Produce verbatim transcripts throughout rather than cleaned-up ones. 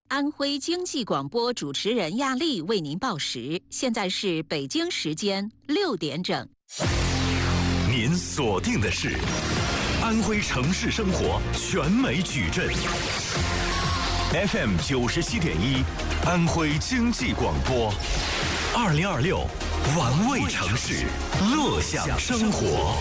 安徽经济广播主持人亚丽为您报时，现在是北京时间六点整。 您锁定的是安徽城市生活全美矩阵 F M 九十七点一，安徽经济广播，二零二六玩味城市，乐享生活。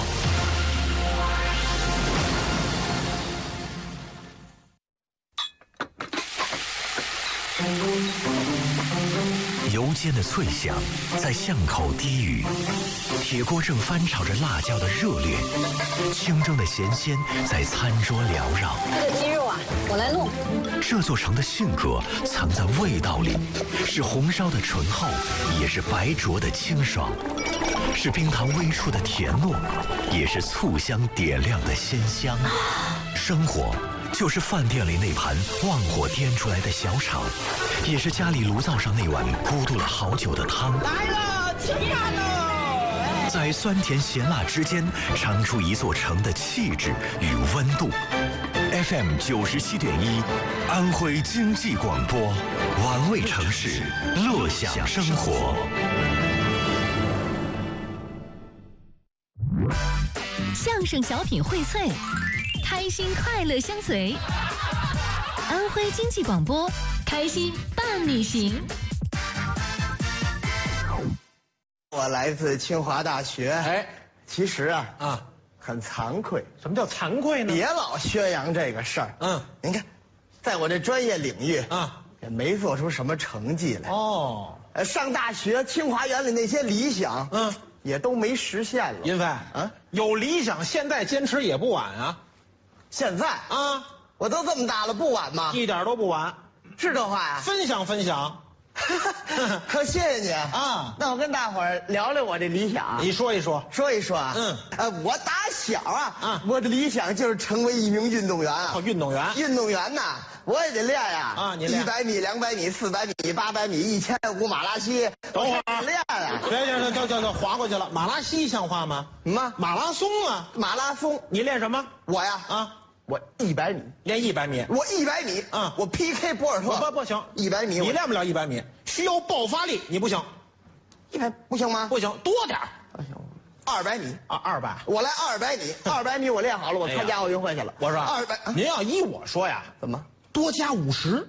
油煎的脆响在巷口低语，铁锅正翻炒着辣椒的热烈，清蒸的咸鲜在餐桌缭绕。 这个鸡肉啊，我来弄。 这座城的性格藏在味道里，是红烧的醇厚，也是白灼的清爽，是冰糖微出的甜糯，也是醋香点亮的鲜香。生活就是饭店里那盘旺火颠出来的小炒，也是家里炉灶上那碗咕嘟了好久的汤。 来了，吃饭喽！ 在酸甜咸辣之间，尝出一座城的气质与温度。F M 九十七点一，安徽经济广播，玩味城市，乐享生活。 相声小品荟萃，开心快乐相随。安徽经济广播，开心伴你行。 我来自清华大学， 哎， 其实啊啊， 很惭愧。 什么叫惭愧呢？ 别老宣扬这个事儿。 嗯， 您看，在我这专业领域啊， 也没做出什么成绩来。 哦， 呃，上大学清华园里那些理想， 嗯， 也都没实现了。 银飞啊， 有理想，现在坚持也不晚啊。 现在啊， 我都这么大了，不晚吗？ 一点都不晚， 是这话呀？ 分享分享。 可谢谢你啊！ 那我跟大伙儿聊聊我这理想。 你说一说， 说一说啊。 嗯， 呃，我打小啊， 啊， 我的理想就是成为一名运动员啊。 哦，运动员。 运动员呐，我也得练呀。 啊，你练。 一百米、两百米、四百米、八百米、一千五马拉松。 等会儿练啊！ 别别别，等等等，划过去了。马拉西像话吗？ 什么？ 马拉松啊！ 马拉松。 你练什么？ 我呀， 啊。 我一百米， 练一百米， 我一百米， 啊， 我 P K 博尔特， 不不行， 一百米你练不了一百米，需要爆发力，你不行， 一百不行吗？ 不行，多点不行，二百米啊，二百， 我来二百米，二百米我练好了，我参加奥运会去了。 我说二百， 您要依我说呀， 怎么多加五十？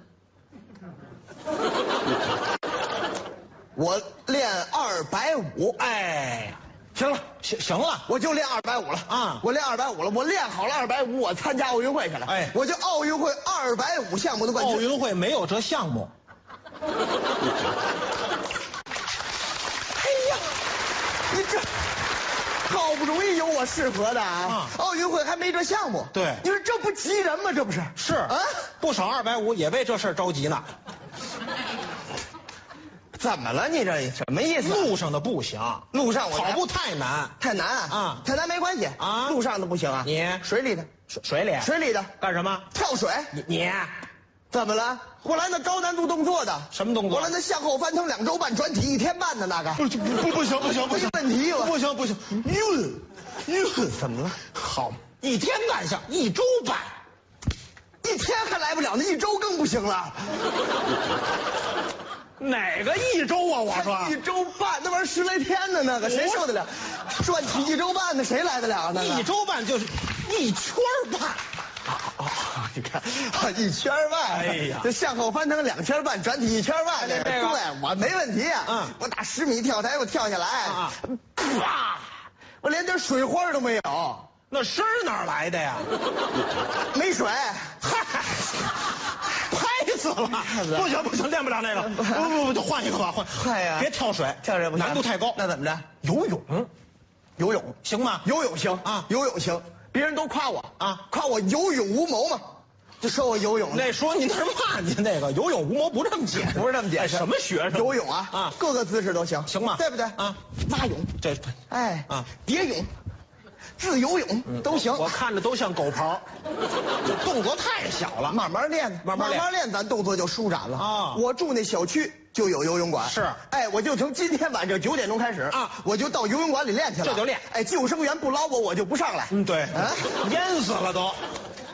我练二百五， 哎。 行了， 行行了， 我就练二百五了啊！ 我练二百五了，我练好了二百五，我参加奥运会去了。 哎， 我就奥运会二百五项目的冠军。 奥运会没有这项目。 哎呀，你这好不容易有我适合的啊！啊奥运会还没这项目。 对， 你说这不急人吗？这不是？ 是啊， 不少二百五也为这事儿着急呢。 怎么了？你这什么意思？ 路上的不行， 路上我跑步太难， 太难啊！ 太难没关系啊， 路上的不行啊。 你水里的， 水水里， 水里的干什么？ 跳水。 你你怎么了？我来那高难度动作的。 什么动作？ 我来那向后翻腾两周半，转体一天半的那个。 不不不不行不行不行， 没问题了。 不行不行，晕晕怎么了？ 好，一天干下一周半， 一天还来不了，那一周更不行了。 哪个一周啊？我说一周半，那玩意儿十来天呢，那个谁受得了？转体一周半的谁来得了？那个一周半就是一圈半。 哦，你看，一圈半。 哎呀， 这向后翻腾两圈半，转体一圈半，这个对，我没问题啊。 嗯， 我打十米跳台，我跳下来，啊，啪，我连点水花都没有。 那声哪来的呀？ 没水。 嗨。拍死了！不行不行，练不了那个。不不不，就换一个吧，换。 嗨呀， 别跳水， 跳水不行， 难度太高。 那怎么着？ 游泳， 游泳行吗？ 游泳行啊， 游泳行。别人都夸我啊， 夸我有勇无谋嘛，就说我游泳。 那说你那是骂你那个游泳无谋不这么解释， 不是这么解释。 什么学生？ 游泳啊啊，各个姿势都行， 行吗？ 对不对啊？ 蛙泳这， 哎啊， 蝶泳。自由泳都行， 我看着都像狗刨，动作太小了。 慢慢练， 慢慢练， 慢慢练，咱动作就舒展了啊。 我住那小区就有游泳馆， 是， 哎，我就从今天晚上九点钟开始啊，我就到游泳馆里练去了， 这就练。 哎，救生员不捞我，我就不上来。 嗯，对，啊，淹死了都。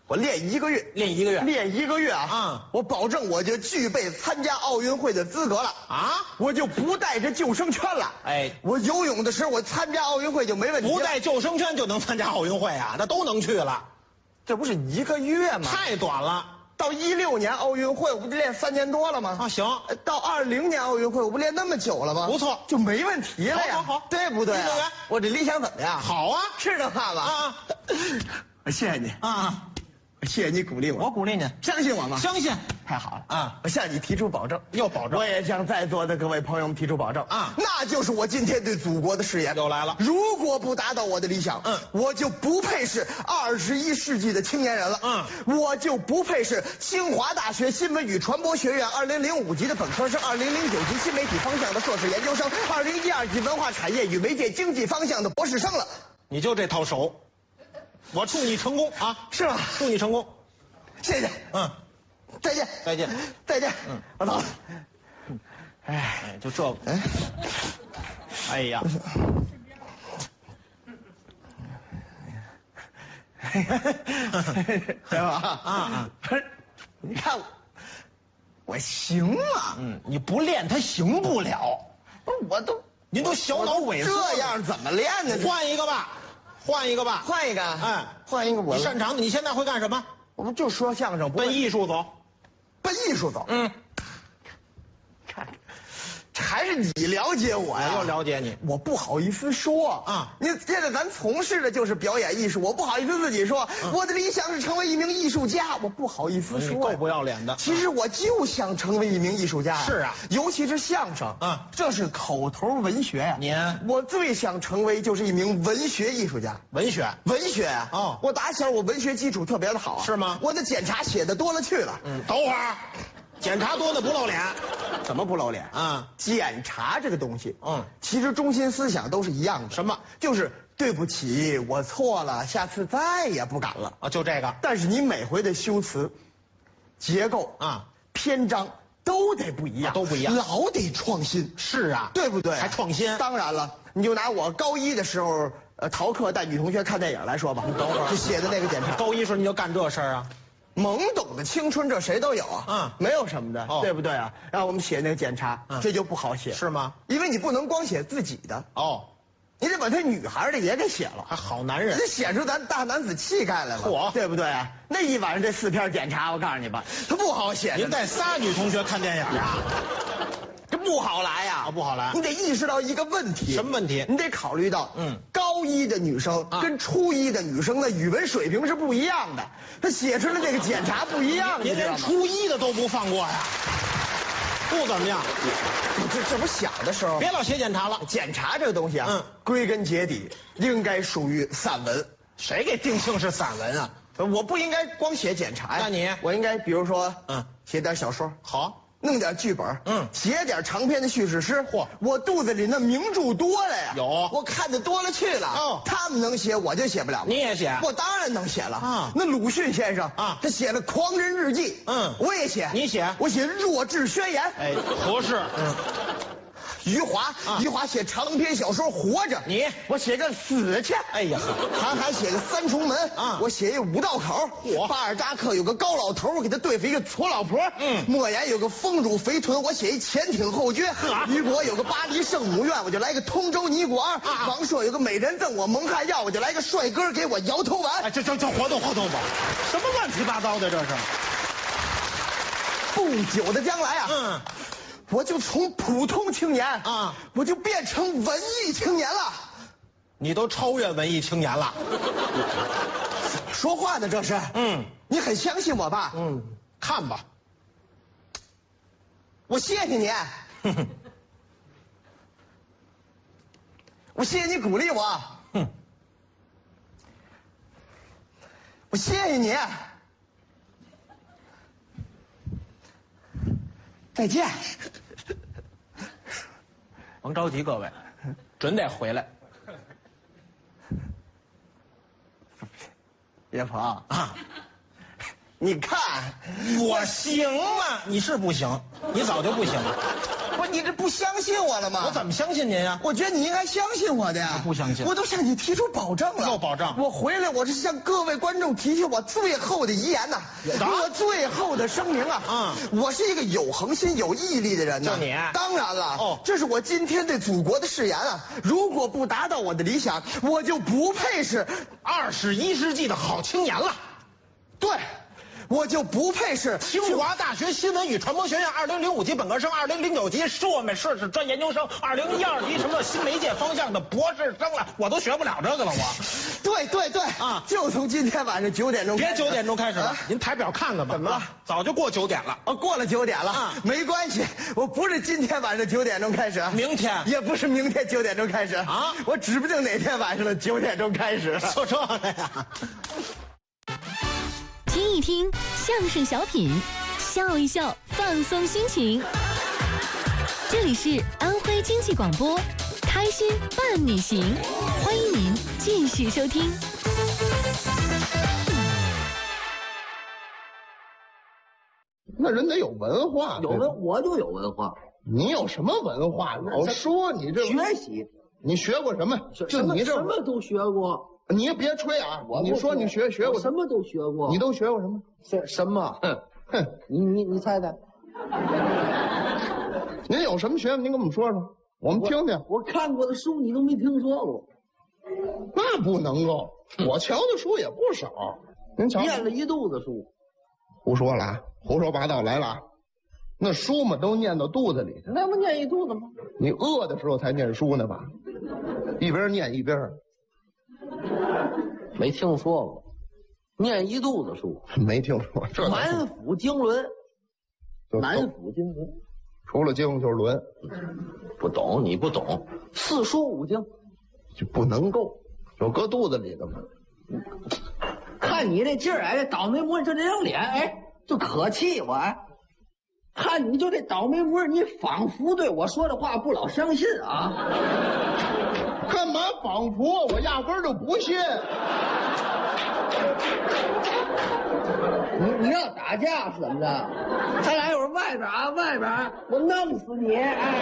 我练一个月， 练一个月， 练一个月啊！ 嗯， 我保证我就具备参加奥运会的资格了啊！ 我就不带着救生圈了。 哎， 我游泳的时候，我参加奥运会就没问题了。 不带救生圈就能参加奥运会啊？那都能去了， 这不是一个月吗？ 太短了。 到一六年奥运会，我不就练三年多了吗？ 啊，行。 到二零年奥运会，我不练那么久了吗？ 不错， 就没问题了呀。 好好好， 对不对、啊？ 运动员， 我这理想怎么样？ 好啊， 是这话吧？ 啊， 我谢谢你啊。 谢谢你鼓励我， 我鼓励你， 相信我吗？ 相信， 太好了啊！ 我向你提出保证， 又保证， 我也向在座的各位朋友们提出保证啊！ 那就是我今天对祖国的誓言又来了。 如果不达到我的理想，嗯，我就不配是二十一世纪的青年人了，嗯，我就不配是清华大学新闻与传播学院二零零五级的本科生，二零零九级新媒体方向的硕士研究生，二零一二级文化产业与媒介经济方向的博士生了。 你就这套手，我祝你成功啊！ 是吧？ 祝你成功。 谢谢， 嗯， 再见， 再见， 再见， 嗯， 我走了。 哎，就这个，哎，哎呀， 对吧？啊啊，不是，你看我，我行吗？ 嗯，你不练他行不了。 不是，我都， 您都小脑萎缩， 这样怎么练呢？ 换一个吧，换一个吧， 换一个， 哎， 换一个我你擅长的。你现在会干什么？ 我们就说相声， 奔艺术走， 奔艺术走。 嗯， 看，还是你了解我呀？ 我又了解你， 我不好意思说啊。你现在咱从事的就是表演艺术，我不好意思自己说，嗯、我的理想是成为一名艺术家，我不好意思说。 你够不要脸的。 其实我就想成为一名艺术家。 是啊， 尤其是相声，嗯，这是口头文学呀。 您， 我最想成为就是一名文学艺术家。 文学， 文学啊。 哦， 我打小我文学基础特别的好。 是吗？ 我的检查写的多了去了。 嗯，等会儿。检查多的不露脸， 怎么不露脸啊？ 检查这个东西， 嗯， 其实中心思想都是一样的。 什么？ 就是对不起，我错了，下次再也不敢了啊！就这个。 但是你每回的修辞、结构啊、篇章都得不一样， 啊、都不一样， 老得创新。 是啊， 对不对？ 还创新。 当然了，你就拿我高一的时候，呃，逃课带女同学看电影来说吧。 你等会儿， 就写的那个检查。 高一时候你就干这事儿啊？ 懵懂的青春，这谁都有啊，嗯，没有什么的，哦、对不对啊？让我们写那个检查，嗯、这就不好写， 是吗？ 因为你不能光写自己的， 哦， 你得把他女孩的也给写了， 还好男人， 得显出咱大男子气概来了，嚯，对不对啊？那一晚上这四篇检查，我告诉你吧，他不好写。 您带仨女同学看电影啊？ 这不好来呀、 啊，不好来。 你得意识到一个问题， 什么问题？ 你得考虑到， 嗯， 高一的女生跟初一的女生的语文水平是不一样的，她写出来这个检查不一样， 您连初一的都不放过呀？不怎么样。 这这不小的时候， 别老写检查了。 检查这个东西啊，嗯，归根结底应该属于散文。 谁给定性是散文啊？ 我不应该光写检查呀。 那你， 我应该比如说， 嗯， 写点小说， 好。 弄点剧本，嗯，写点长篇的叙事诗。嚯，我肚子里那名著多了呀， 有， 我看的多了去了。哦，他们能写，我就写不了。 你也写？ 我当然能写了啊。那鲁迅先生啊，他写了《狂人日记》，嗯，我也写。 你写？ 我写《弱智宣言》。 哎，合适。嗯。 余华，啊、余华写长篇小说《活着》， 你我写个死去。哎呀，韩寒写个三重门啊，我写一五道口。我巴尔扎克有个高老头，我给他对付一个矬老婆。嗯，莫言有个丰乳肥臀，我写一前挺后撅。雨果有个巴黎圣母院，我就来个通州尼古二。啊、王朔有个美人赠我蒙汗药，我就来个帅哥给我摇头丸。 哎，这这这活动活动吧，什么乱七八糟的这是？ 不久的将来啊，嗯。我就从普通青年啊，我就变成文艺青年了。 你都超越文艺青年了。 说话呢这是？嗯，你很相信我吧？ 嗯，看吧。 我谢谢你。我谢谢你鼓励我。哼。我谢谢你。再见。 甭着急，各位，准得回来。 岳鹏啊，你看我行吗？你是不行，你早就不行了。 不是你这不相信我了吗？ 我怎么相信您呀？ 我觉得你应该相信我的呀。 我不相信。 我都向你提出保证了。 又保证？ 我回来，我是向各位观众提起我最后的遗言呐，我最后的声明啊。嗯，我是一个有恒心、有毅力的人呢。 就你？ 当然了。 哦， 这是我今天对祖国的誓言啊！如果不达到我的理想，我就不配是二十一世纪的好青年了。 对。我就不配是清华大学新闻与传播学院二零零五级本科生，二零零九级硕美硕士专研究生，二零一二级什么新媒介方向的博士生了，我都学不了这个了，我。 对对对啊！就从今天晚上九点钟， 别九点钟开始了，啊、您抬表看看吧。 怎么了？ 早就过九点了。 哦，过了九点了啊，没关系，我不是今天晚上九点钟开始， 明天也不是明天九点钟开始啊，我指不定哪天晚上的九点钟开始。 就这个呀。 听一听相声小品，笑一笑，放松心情。这里是安徽经济广播，开心伴你行，欢迎您继续收听。 那人得有文化， 有文我就有文化。 你有什么文化？老说你这学习， 你学过什么？就你这什么都学过。 你也别吹啊！ 我你说你学学过什么都学过， 你都学过什么？ 什什么？ 哼哼， 你你你猜猜？ 您有什么学问？您跟我们说说，我们听听。 我看过的书你都没听说过， 那不能够。我瞧的书也不少，您瞧。 念了一肚子书。 胡说了啊！胡说八道来了啊！那书嘛都念到肚子里去， 那不念一肚子吗？ 你饿的时候才念书呢吧？一边念一边。 没听说过，念一肚子书， 没听说。这满腹经纶，满腹经纶， 除了经就是纶。 不懂，你不懂，四书五经就不能够，有搁肚子里的吗？ 看你这劲儿，哎，倒霉模，就这张脸，哎，就可气我。哎，看你就这倒霉模，你仿佛对我说的话不老相信啊。 干嘛仿佛？我压根儿就不信。 你你要打架是怎么着？咱俩一会儿外边啊，外边我弄死你！哎，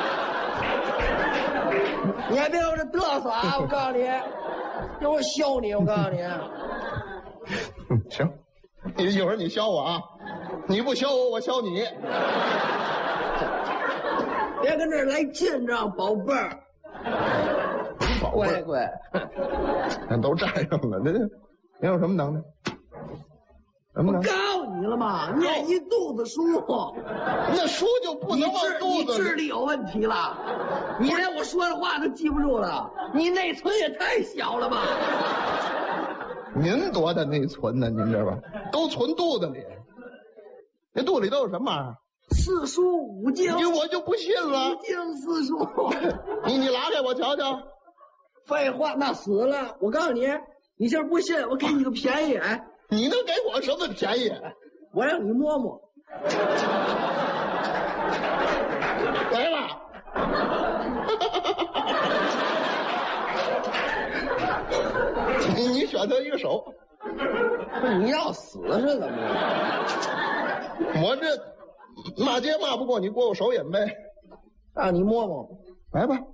你还别搁这嘚瑟啊！我告诉你，一会儿削你！我告诉你。 行，你一会儿你削我啊！你不削我，我削你。 别跟这儿来劲仗，宝贝儿。乖乖， 那都占上了。这你有什么能耐？什么能耐？ 我告诉你了嘛，念一肚子书， 那书就不能往肚子里。 你智力有问题了，你连我说的话都记不住了，你内存也太小了吧？ 您多大内存呢？您这吧，都存肚子里。那肚里都有什么玩意儿？ 四书五经。 你我就不信了。 五经四书。 你你拿给我瞧瞧。 废话，那死了！我告诉你，你这不信，我给你个便宜。哎， 你能给我什么便宜？ 我让你摸摸。 来了。你你选择一个手。 你要死是怎么着？ 我这骂街骂不过你，过我手瘾呗。 让你摸摸。 来吧。